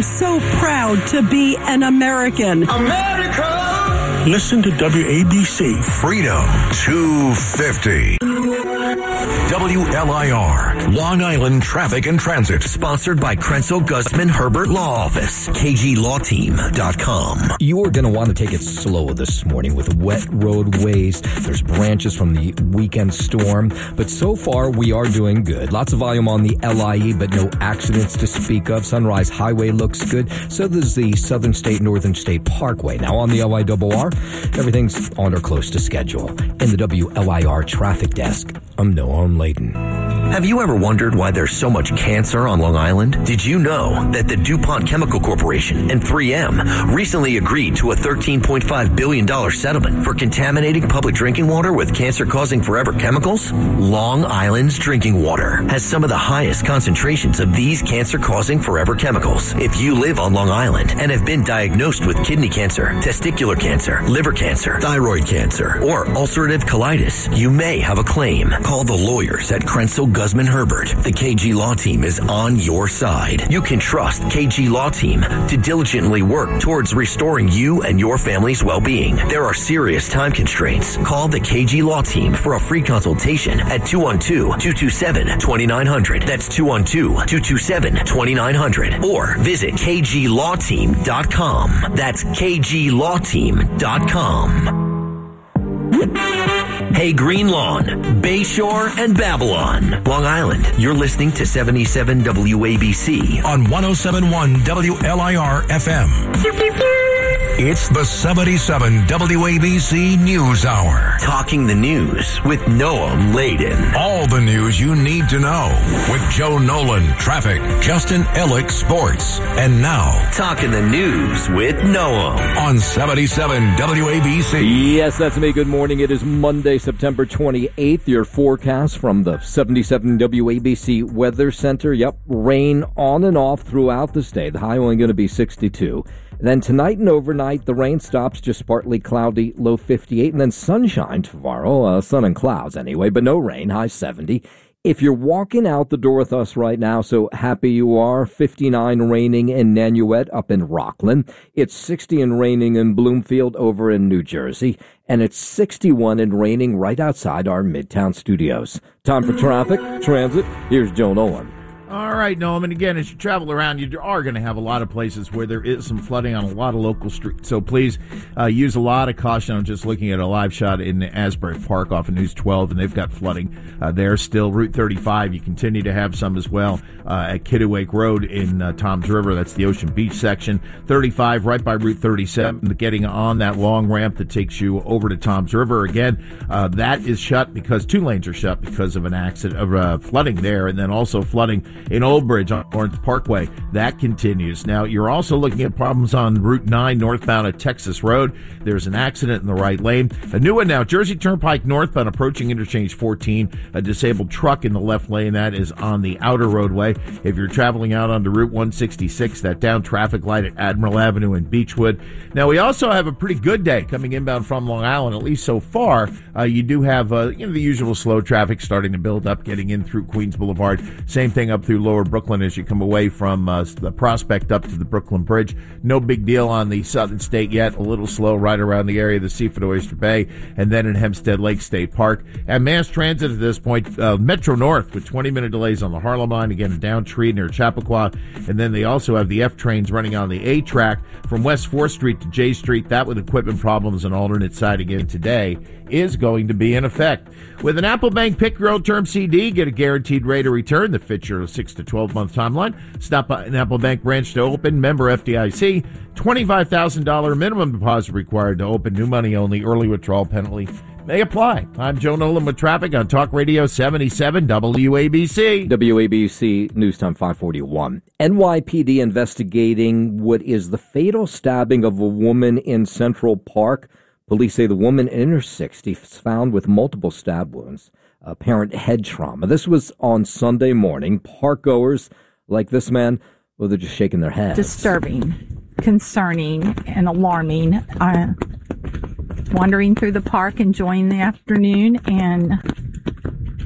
so proud to be an American. America! Listen to W A B C Freedom two fifty. W L I R, Long Island Traffic and Transit. Sponsored by Krenzel Guzman Herbert Law Office, K G Law Team dot com. You're going to want to take it slow this morning with wet roadways. There's branches from the weekend storm, but so far we are doing good. Lots of volume on the L I E, but no accidents to speak of. Sunrise Highway looks good. So does the Southern State Northern State Parkway. Now on the L I R R, everything's on or close to schedule. In the W L I R traffic desk, I'm Noam Layden. Have you ever wondered why there's so much cancer on Long Island? Did you know that the DuPont Chemical Corporation and three M recently agreed to a thirteen point five billion dollars settlement for contaminating public drinking water with cancer-causing forever chemicals? Long Island's drinking water has some of the highest concentrations of these cancer-causing forever chemicals. If you live on Long Island and have been diagnosed with kidney cancer, testicular cancer, liver cancer, thyroid cancer, or ulcerative colitis, you may have a claim. Call the lawyers at Krenzel Guzman Herbert. The K G Law Team is on your side. You can trust K G Law Team to diligently work towards restoring you and your family's well-being. There are serious time constraints. Call the K G Law Team for a free consultation at two one two, two two seven, two nine zero zero. That's two one two, two two seven, two nine zero zero. Or visit K G Law Team dot com. That's K G Law Team dot com. Hey Green Lawn, Bayshore, and Babylon, Long Island. You're listening to seventy-seven W A B C on one oh seven point one W L I R F M. It's the seventy-seven W A B C News Hour. Talking the news with Noam Layden. All the news you need to know with Joe Nolan, traffic, Justin Ellick, sports. And now, Talking the news with Noam on seventy-seven W A B C. Yes, that's me. Good morning. It is Monday, September twenty-eighth. Your forecast from the seventy-seven W A B C Weather Center. Yep, rain on and off throughout the state. The high only going to be sixty-two. Then tonight and overnight, the rain stops, just partly cloudy, low fifty-eight. And then sunshine tomorrow, uh, sun and clouds anyway, but no rain, high seventy. If you're walking out the door with us right now, so happy you are, fifty-nine raining in Nanuet up in Rockland. It's sixty and raining in Bloomfield over in New Jersey. And it's sixty-one and raining right outside our Midtown studios. Time for traffic, transit. Here's Joe Nolan. All right, Noam, and again, as you travel around, you are going to have a lot of places where there is some flooding on a lot of local streets. So please uh, use a lot of caution. I'm just looking at a live shot in Asbury Park off of News twelve, and they've got flooding uh, there still. Route thirty-five, you continue to have some as well uh, at Kittiwake Road in uh, Toms River. That's the Ocean Beach section. thirty-five right by Route thirty-seven, getting on that long ramp that takes you over to Toms River. Again, uh, that is shut because two lanes are shut because of an accident, of uh, flooding there, and then also flooding in Old Bridge on Lawrence Parkway. That continues. Now, you're also looking at problems on Route nine northbound at Texas Road. There's an accident in the right lane. A new one now, Jersey Turnpike northbound approaching interchange fourteen. A disabled truck in the left lane. That is on the outer roadway. If you're traveling out onto Route one sixty-six, that down traffic light at Admiral Avenue and Beechwood. Now, we also have a pretty good day coming inbound from Long Island, at least so far. Uh, you do have uh, you know, the usual slow traffic starting to build up, getting in through Queens Boulevard. Same thing up through Lower Brooklyn as you come away from uh, the Prospect up to the Brooklyn Bridge. No big deal on the Southern State yet. A little slow right around the area of the Seaford Oyster Bay and then in Hempstead Lake State Park. And mass transit at this point, uh, Metro North with twenty-minute delays on the Harlem line, again, down Tree near Chappaqua. And then they also have the F trains running on the A track from West fourth Street to J Street. That with equipment problems and alternate side again today is going to be in effect. With an Apple Bank Pick Your Own Term C D, get a guaranteed rate of return that fits your six to twelve month timeline. Stop by an Apple Bank branch to open. Member F D I C. twenty-five thousand dollars minimum deposit required to open. New money only. Early withdrawal penalty may apply. I'm Joe Nolan with traffic on Talk Radio seventy-seven W A B C. W A B C News Time five forty-one. N Y P D investigating what is the fatal stabbing of a woman in Central Park. Police say the woman in her sixties found with multiple stab wounds, apparent head trauma. This was on Sunday morning. Park goers like this man, well, they're just shaking their heads. Disturbing, concerning, and alarming. Uh, wandering through the park, enjoying the afternoon, and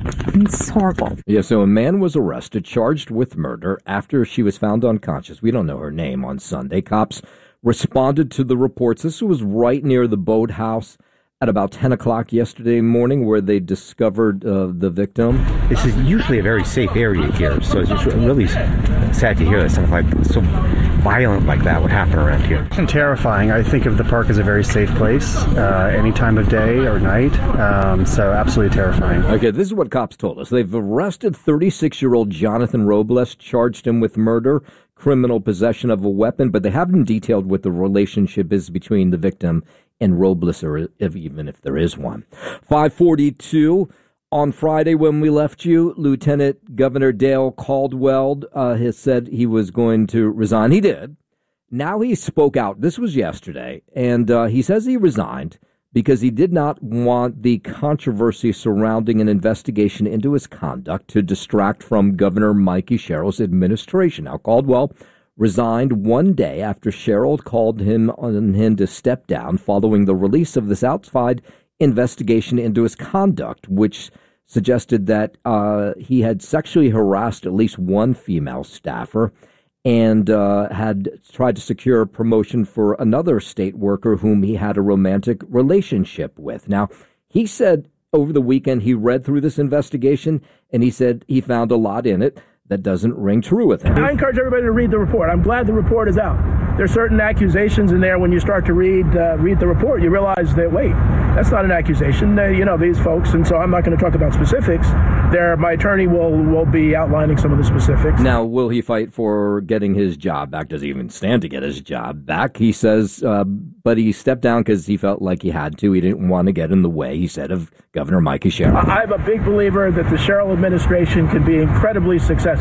It's horrible. Yeah, so a man was arrested, charged with murder after she was found unconscious. We don't know her name on Sunday. Cops responded to the reports. This was right near the boathouse at about ten o'clock yesterday morning where they discovered uh, the victim. This is usually a very safe area here, so it's just really sad to hear that something like so violent like that would happen around here. And terrifying. I think of the park as a very safe place, uh, any time of day or night, um, so absolutely terrifying. Okay, this is what cops told us. They've arrested thirty-six-year-old Jonathan Robles, charged him with murder, criminal possession of a weapon, but they haven't detailed what the relationship is between the victim and Robles, or if, even if there is one. five forty-two, on Friday when we left you, Lieutenant Governor Dale Caldwell uh, has said he was going to resign. He did. Now he spoke out. This was yesterday, and uh, he says he resigned because he did not want the controversy surrounding an investigation into his conduct to distract from Governor Mikey Sherrill's administration. Now, Caldwell resigned one day after Sherrill called him on him to step down following the release of this outside investigation into his conduct, which suggested that uh, he had sexually harassed at least one female staffer and uh, had tried to secure a promotion for another state worker whom he had a romantic relationship with. Now, he said over the weekend he read through this investigation and he said he found a lot in it that doesn't ring true with him. I encourage everybody to read the report. I'm glad the report is out. There's certain accusations in there when you start to read uh, read the report. You realize that, wait, that's not an accusation. Uh, you know, these folks, and so I'm not going to talk about specifics. There, my attorney will, will be outlining some of the specifics. Now, will he fight for getting his job back? Does he even stand to get his job back? He says, uh, but he stepped down because he felt like he had to. He didn't want to get in the way, he said, of Governor Mikey Sherrill. I'm a big believer that the Sherrill administration can be incredibly successful.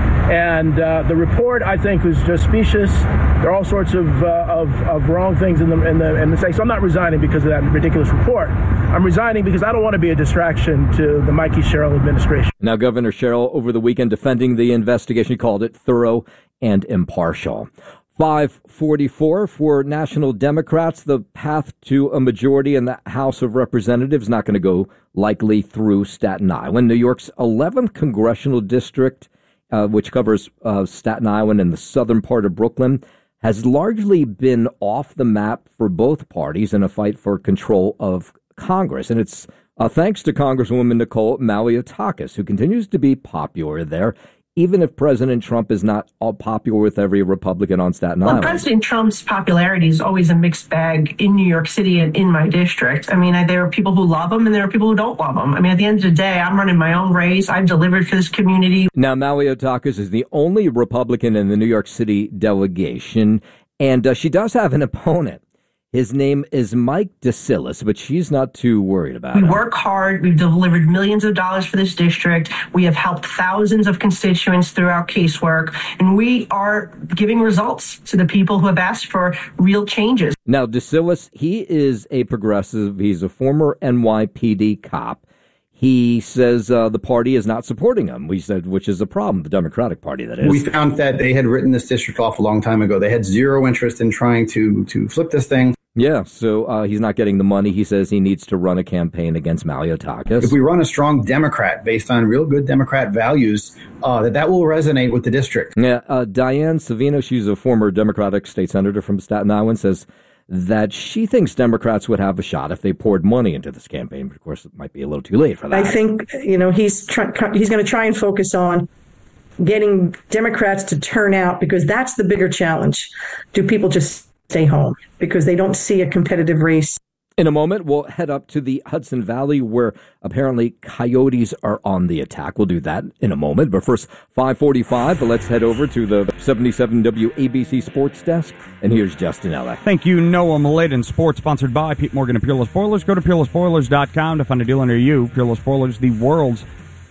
And uh, the report, I think, was just specious. There are all sorts of uh, of, of wrong things in the in the in the say. So I'm not resigning because of that ridiculous report. I'm resigning because I don't want to be a distraction to the Mikey Sherrill administration. Now, Governor Sherrill over the weekend defending the investigation, he called it thorough and impartial. five forty-four for National Democrats. The path to a majority in the House of Representatives not going to go likely through Staten Island. New York's eleventh congressional district, uh, which covers uh, Staten Island and the southern part of Brooklyn, has largely been off the map for both parties in a fight for control of Congress. And it's uh, thanks to Congresswoman Nicole Malliotakis, who continues to be popular there, even if President Trump is not all popular with every Republican on Staten well, Island. President Trump's popularity is always a mixed bag in New York City and in my district. I mean, I, there are people who love him and there are people who don't love him. I mean, at the end of the day, I'm running my own race. I've delivered for this community. Now, Malliotakis is the only Republican in the New York City delegation, and uh, she does have an opponent. His name is Mike DeCillis, but she's not too worried about it. We work hard. We've delivered millions of dollars for this district. We have helped thousands of constituents through our casework, and we are giving results to the people who have asked for real changes. Now, DeCillis, he is a progressive. He's a former N Y P D cop. He says uh, the party is not supporting him, we said, which is a problem, the Democratic Party, that is. We found that they had written this district off a long time ago. They had zero interest in trying to to flip this thing. Yeah, so uh, he's not getting the money. He says he needs to run a campaign against Malliotakis. If we run a strong Democrat based on real good Democrat values, uh, that that will resonate with the district. Yeah, uh, Diane Savino, she's a former Democratic state senator from Staten Island, says that she thinks Democrats would have a shot if they poured money into this campaign. But of course, it might be a little too late for that. I think, you know, he's try- he's going to try and focus on getting Democrats to turn out, because that's the bigger challenge. Do people just stay home because they don't see a competitive race? In a moment, we'll head up to the Hudson Valley where apparently coyotes are on the attack. We'll do that in a moment. But first, five forty-five, but let's head over to the seventy-seven W A B C Sports Desk. And here's Justin Ella. Thank you, Noah Maladen. Sports sponsored by Pete Morgan and Peerless Boilers. Go to peerless boilers dot com to find a dealer near you. Peerless Boilers, the world's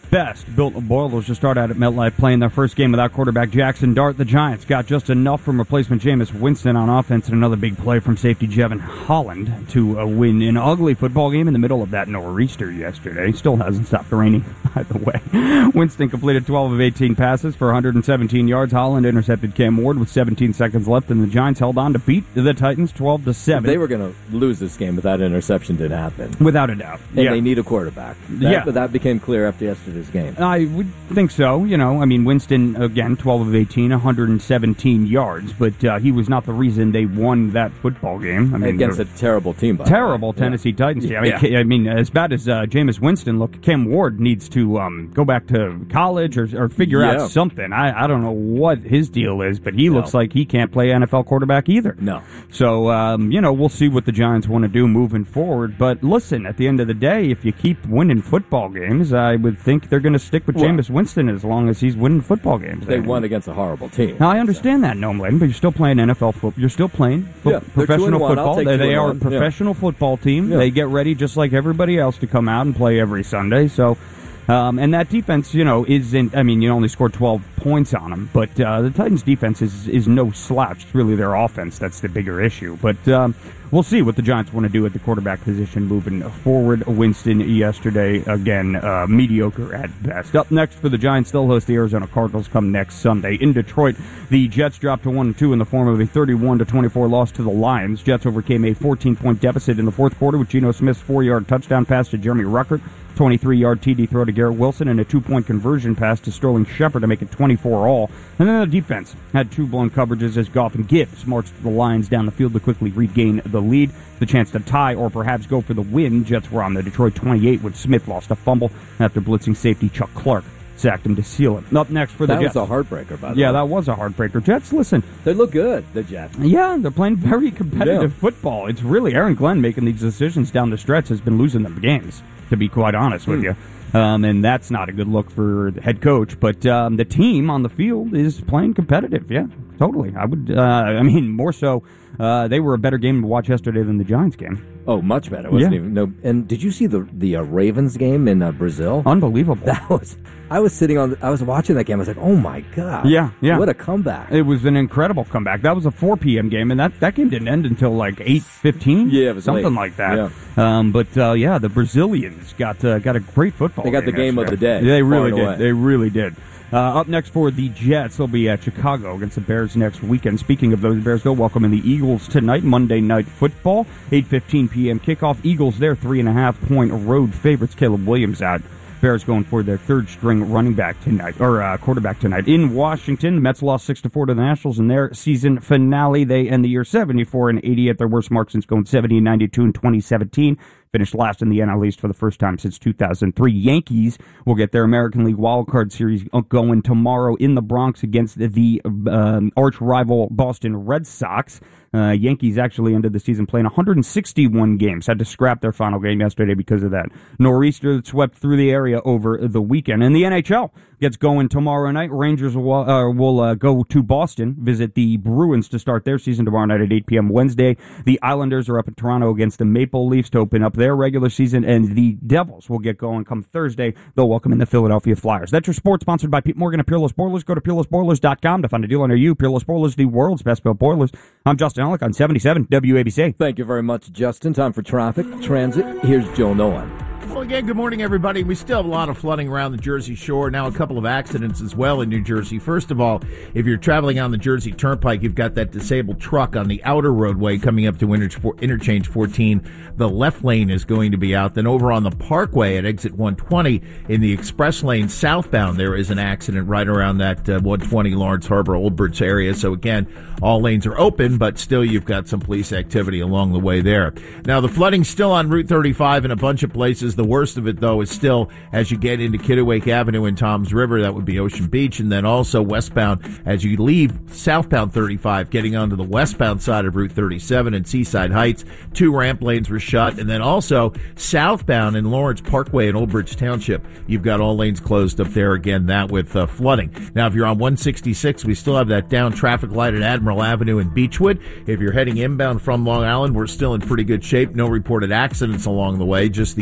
best built boilers to start out at MetLife playing their first game without quarterback Jackson Dart. The Giants got just enough from replacement Jameis Winston on offense and another big play from safety Jevon Holland to uh, win an ugly football game in the middle of that nor'easter yesterday. Still hasn't stopped raining, by the way. Winston completed twelve of eighteen passes for one hundred seventeen yards. Holland intercepted Cam Ward with seventeen seconds left, and the Giants held on to beat the Titans twelve to seven. They were going to lose this game if that interception did happen. Without a doubt. And yeah. they need a quarterback. That, yeah. That became clear after yesterday's game. I would think so. You know, I mean, Winston, again, twelve of eighteen, one hundred seventeen yards, but uh, he was not the reason they won that football game. I mean, against a terrible team, by Terrible the way. Tennessee yeah. Titans team. I mean, yeah. I mean, as bad as uh, Jameis Winston looked, Cam Ward needs to um, go back to college or, or figure yeah. out something. I, I don't know what his deal is, but he no. looks like he can't play N F L quarterback either. No. So, um, you know, we'll see what the Giants want to do moving forward. But listen, at the end of the day, if you keep winning football games, I would think they're going to stick with well, Jameis Winston as long as he's winning football games. They won against a horrible team. Now, I understand so. that, no, Mladen, but you're still playing N F L football. You're still playing fo- yeah, professional football. They, they are a one. professional yeah. football team. Yeah. They get ready just like everybody else to come out and play every Sunday. So, um, and that defense, you know, isn't. I mean, you only scored twelve points on them, but uh, the Titans' defense is is no slouch. It's really their offense that's the bigger issue. But um, we'll see what the Giants want to do at the quarterback position moving forward. Winston yesterday, again, uh, mediocre at best. Up next for the Giants, they'll host the Arizona Cardinals come next Sunday. In Detroit, the Jets dropped to one and two in the form of a thirty-one to twenty-four loss to the Lions. Jets overcame a fourteen-point deficit in the fourth quarter with Geno Smith's four-yard touchdown pass to Jeremy Ruckert, twenty-three-yard T D throw to Garrett Wilson, and a two-point conversion pass to Sterling Shepard to make it twenty-four all. And then the defense had two blown coverages as Goff and Gibbs marched the Lions down the field to quickly regain the lead. The chance to tie or perhaps go for the win. Jets were on the Detroit twenty-eight when Smith lost a fumble after blitzing safety Chuck Clark sacked him to seal it. Up next for the that Jets. That was a heartbreaker, by the yeah, way. that was a heartbreaker. Jets, listen. They look good, the Jets. Yeah, they're playing very competitive yeah. football. It's really Aaron Glenn making these decisions down the stretch has been losing them games, to be quite honest with hmm. you. Um, and that's not a good look for the head coach. But um, the team on the field is playing competitive. Yeah, totally. I would. Uh, I mean, more so. Uh, they were a better game to watch yesterday than the Giants game. Oh, much better. It wasn't yeah. even no. And did you see the the uh, Ravens game in uh, Brazil? Unbelievable. That was. I was sitting on. I was watching that game. I was like, oh my god. Yeah, yeah. What a comeback! It was an incredible comeback. That was a four p.m. game, and that, that game didn't end until like eight fifteen. Yeah, it was something late. like that. Yeah. Um, but uh, yeah, the Brazilians got uh, got a great football. They got game the game yesterday. of the day. They really did. Away. They really did. Uh, up next for the Jets, they'll be at Chicago against the Bears next weekend. Speaking of those Bears, they'll welcome in the Eagles tonight, Monday Night Football, eight fifteen p.m. kickoff. Eagles, their three and a half point road favorites. Caleb Williams out. Bears going for their third string running back tonight, or uh, quarterback tonight. In Washington, the Mets lost six to four to the Nationals in their season finale. They end the year seventy-four and eighty at their worst mark since going seventy and ninety-two in twenty seventeen. Finished last in the N L East for the first time since two thousand three. Yankees will get their American League wildcard series going tomorrow in the Bronx against the um, arch rival Boston Red Sox. Uh, Yankees actually ended the season playing one hundred sixty-one games. Had to scrap their final game yesterday because of that nor'easter that swept through the area over the weekend. And the N H L gets going tomorrow night. Rangers will, uh, will uh, go to Boston, visit the Bruins to start their season tomorrow night at eight p.m. Wednesday. The Islanders are up in Toronto against the Maple Leafs to open up their regular season, and the Devils will get going come Thursday. They'll welcome in the Philadelphia Flyers. That's your sports, sponsored by Pete Morgan at Peerless Boilers. Go to peerless boilers dot com to find a deal near you. Peerless Boilers, the world's best built boilers. I'm Justin Ellick on seventy-seven W A B C. Thank you very much, Justin. Time for traffic, transit. Here's Joe Nolan. Well, again, good morning, everybody. We still have a lot of flooding around the Jersey Shore. Now, a couple of accidents as well in New Jersey. First of all, if you're traveling on the Jersey Turnpike, you've got that disabled truck on the outer roadway coming up to Interchange fourteen. The left lane is going to be out. Then over on the Parkway at exit one twenty in the express lane southbound, there is an accident right around that uh, one twenty Lawrence Harbor, Old Bridge area. So, again, all lanes are open, but still you've got some police activity along the way there. Now, the flooding's still on Route thirty-five in a bunch of places. The worst of it, though, is still as you get into Kittiwake Avenue and Toms River. That would be Ocean Beach. And then also westbound as you leave southbound thirty-five, getting onto the westbound side of Route thirty-seven and Seaside Heights. Two ramp lanes were shut. And then also southbound in Lawrence Parkway in Old Bridge Township, you've got all lanes closed up there again, that with uh, flooding. Now, if you're on one sixty-six, we still have that down traffic light at Admiral Avenue in Beechwood. If you're heading inbound from Long Island, we're still in pretty good shape. No reported accidents along the way, just the usual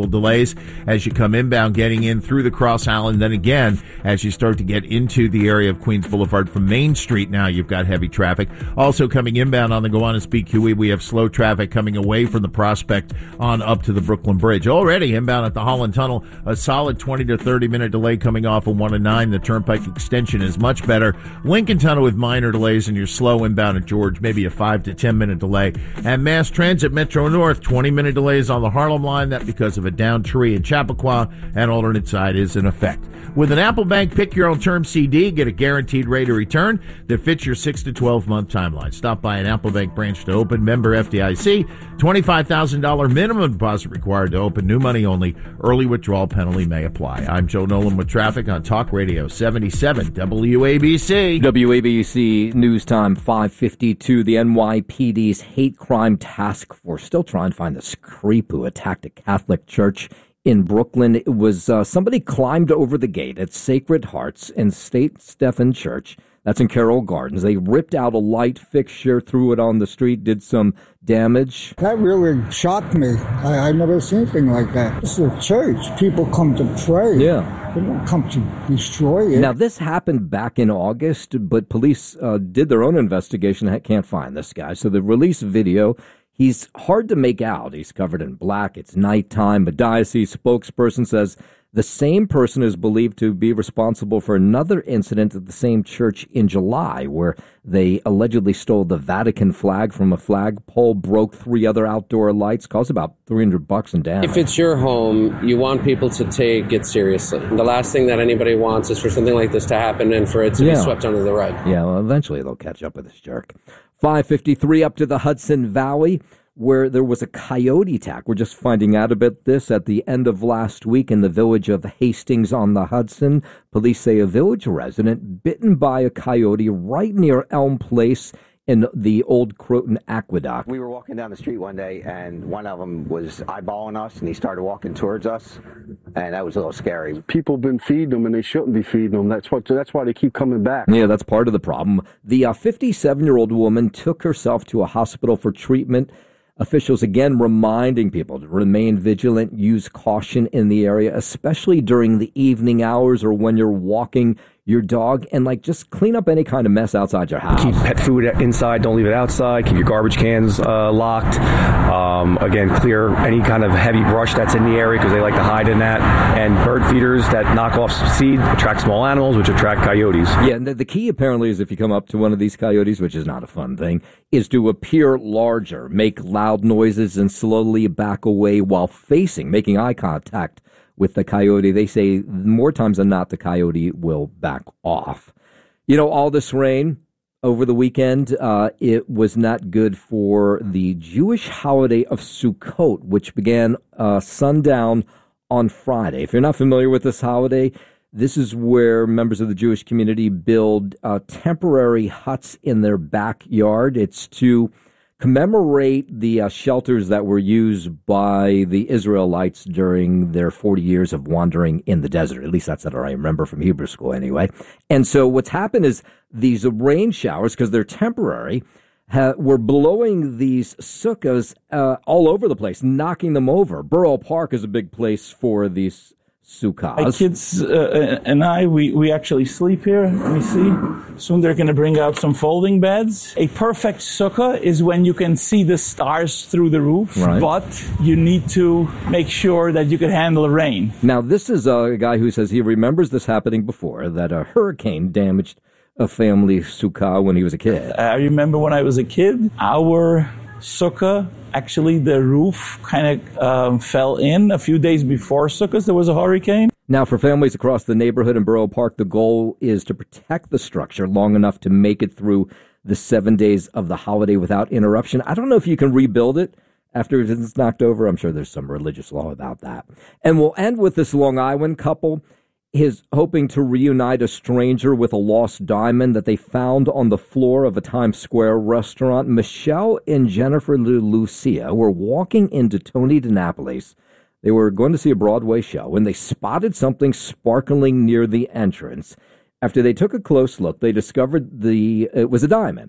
delays as you come inbound, getting in through the Cross Island. Then again, as you start to get into the area of Queens Boulevard from Main Street, now you've got heavy traffic. Also coming inbound on the Gowanus B Q E, we have slow traffic coming away from the Prospect on up to the Brooklyn Bridge. Already inbound at the Holland Tunnel, a solid twenty to thirty minute delay coming off of one and nine. The Turnpike extension is much better. Lincoln Tunnel with minor delays, and you're slow inbound at George, maybe a five to ten minute delay. And Mass Transit Metro North, twenty minute delays on the Harlem line. That because of a downed tree in Chappaqua, and alternate side is in effect. With an Apple Bank Pick Your Own Term C D, get a guaranteed rate of return that fits your six to twelve month timeline. Stop by an Apple Bank branch to open. Member F D I C. twenty-five thousand dollars minimum deposit required to open. New money only. Early withdrawal penalty may apply. I'm Joe Nolan with traffic on Talk Radio seventy-seven W A B C. W A B C News Time five fifty-two. The N Y P D's Hate Crime Task Force still trying to find this creep who attacked a Catholic church in Brooklyn. It was uh, somebody climbed over the gate at Sacred Hearts in Saint Stephen Church. That's in Carroll Gardens. They ripped out a light fixture, threw it on the street, did some damage. That really shocked me. I, I never seen anything like that. This is a church. People come to pray. Yeah. They don't come to destroy it. Now, this happened back in August, but police uh, did their own investigation. Can't find this guy. So they released video. He's hard to make out. He's covered in black. It's nighttime. A diocese spokesperson says the same person is believed to be responsible for another incident at the same church in July, where they allegedly stole the Vatican flag from a flagpole, broke three other outdoor lights, caused about three hundred bucks in damage. If it's your home, you want people to take it seriously. The last thing that anybody wants is for something like this to happen and for it to Yeah. be swept under the rug. Yeah, well, eventually they'll catch up with this jerk. five fifty-three up to the Hudson Valley, where there was a coyote attack. We're just finding out about this at the end of last week in the village of Hastings on the Hudson. Police say a village resident bitten by a coyote right near Elm Place in the old Croton Aqueduct. We were walking down the street one day, and one of them was eyeballing us, and he started walking towards us, and that was a little scary. People have been feeding them, and they shouldn't be feeding them. That's what. That's why they keep coming back. Yeah, that's part of the problem. The uh, fifty-seven-year-old woman took herself to a hospital for treatment. Officials again reminding people to remain vigilant, use caution in the area, especially during the evening hours or when you're walking your dog, and like just clean up any kind of mess outside your house. Keep pet food inside, don't leave it outside. Keep your garbage cans uh, locked. Um, again, clear any kind of heavy brush that's in the area because they like to hide in that. And bird feeders that knock off seed attract small animals, which attract coyotes. Yeah, and the, the key apparently is if you come up to one of these coyotes, which is not a fun thing, is to appear larger, make loud noises, and slowly back away while facing, making eye contact with the coyote. They say more times than not, the coyote will back off. You know, all this rain over the weekend, uh, it was not good for the Jewish holiday of Sukkot, which began uh, sundown on Friday. If you're not familiar with this holiday, this is where members of the Jewish community build uh, temporary huts in their backyard. It's to commemorate the uh, shelters that were used by the Israelites during their forty years of wandering in the desert. At least that's what I remember from Hebrew school anyway. And so what's happened is these rain showers, because they're temporary, ha- were blowing these sukkahs uh, all over the place, knocking them over. Borough Park is a big place for these sukkahs. My kids uh, and I, we, we actually sleep here. Let me see. Soon they're going to bring out some folding beds. A perfect sukkah is when you can see the stars through the roof, Right. but you need to make sure that you can handle rain. Now, this is a guy who says he remembers this happening before, that a hurricane damaged a family sukkah when he was a kid. I remember when I was a kid, our sukkah, actually the roof kind of um, fell in a few days before Sukkot. There was a hurricane. Now, for families across the neighborhood in Borough Park, the goal is to protect the structure long enough to make it through the seven days of the holiday without interruption. I don't know if you can rebuild it after it's knocked over. I'm sure there's some religious law about that. And we'll end with this Long Island couple. Is hoping to reunite a stranger with a lost diamond that they found on the floor of a Times Square restaurant. Michelle and Jennifer Lucia were walking into Tony DiNapoli's. They were going to see a Broadway show when they spotted something sparkling near the entrance. After they took a close look, they discovered the it was a diamond.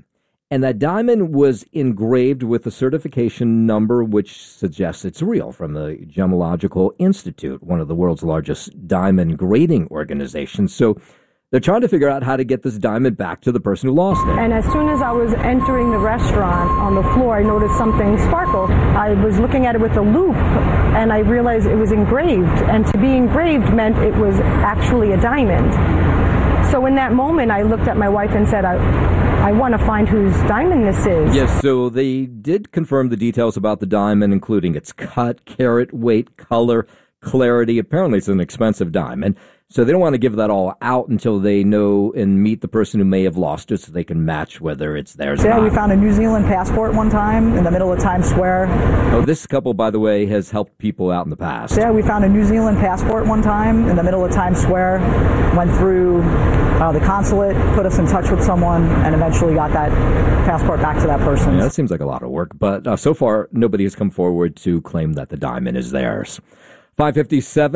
And that diamond was engraved with a certification number which suggests it's real from the Gemological Institute, one of the world's largest diamond grading organizations. So they're trying to figure out how to get this diamond back to the person who lost it. And as soon as I was entering the restaurant on the floor, I noticed something sparkle. I was looking at it with a loop, and I realized it was engraved. And to be engraved meant it was actually a diamond. So in that moment, I looked at my wife and said, I, I want to find whose diamond this is. Yes, so they did confirm the details about the diamond, including its cut, carat weight, color, clarity. Apparently, it's an expensive diamond. So they don't want to give that all out until they know and meet the person who may have lost it so they can match whether it's theirs or Yeah, not. we found a New Zealand passport one time in the middle of Times Square. Oh, this couple, by the way, has helped people out in the past. Yeah, we found a New Zealand passport one time in the middle of Times Square, went through uh, the consulate, put us in touch with someone, and eventually got that passport back to that person. Yeah, that seems like a lot of work, but uh, so far, nobody has come forward to claim that the diamond is theirs. five fifty-seven